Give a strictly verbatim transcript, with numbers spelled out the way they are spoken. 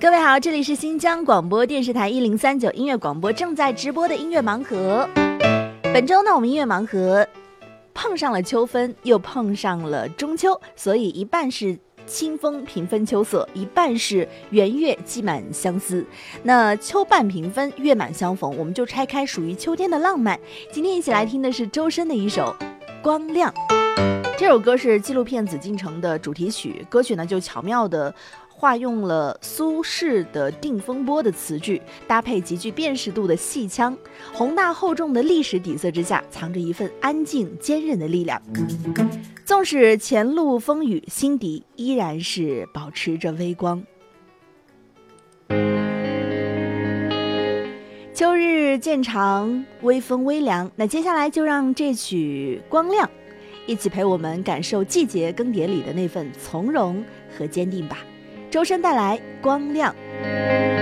各位好，这里是新疆广播电视台一零三九音乐广播正在直播的音乐盲盒。本周呢，我们音乐盲盒碰上了秋分，又碰上了中秋，所以一半是清风平分秋色，一半是圆月寄满相思。那秋半平分，月满相逢，我们就拆开属于秋天的浪漫。今天一起来听的是周深的一首《光亮》。这首歌是纪录片《紫禁城》的主题曲，歌曲呢就巧妙地化用了苏轼的《定风波》的词句，搭配极具辨识度的戏腔，宏大厚重的历史底色之下，藏着一份安静坚韧的力量。纵使前路风雨，心底依然是保持着微光。秋日渐长，微风微凉，那接下来就让这曲《光亮》一起陪我们感受季节更迭里的那份从容和坚定吧。周深带来《光亮》。